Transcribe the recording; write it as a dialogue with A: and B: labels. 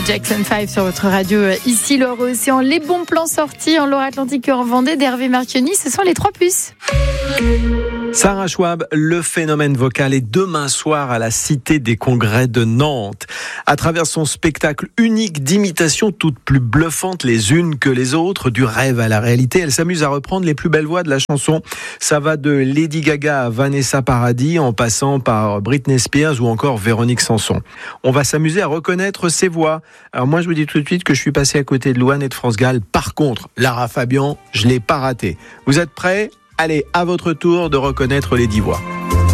A: Jackson 5 sur votre radio, ici Loire-Océan. Les bons plans sortis en Loire-Atlantique et en Vendée d'Hervé Marchionni, ce sont les 3 puces.
B: Sarah Schwab, le phénomène vocal est demain soir à la Cité des Congrès de Nantes. À travers son spectacle unique d'imitations toutes plus bluffantes les unes que les autres, du rêve à la réalité, elle s'amuse à reprendre les plus belles voix de la chanson. Ça va de Lady Gaga à Vanessa Paradis, en passant par Britney Spears ou encore Véronique Sanson. On va s'amuser à reconnaître ces voix. Alors moi, je vous dis tout de suite que je suis passé à côté de Louane et de France Gall. Par contre, Lara Fabian, je l'ai pas raté. Vous êtes prêts ? Allez, à votre tour de reconnaître les 10 voix.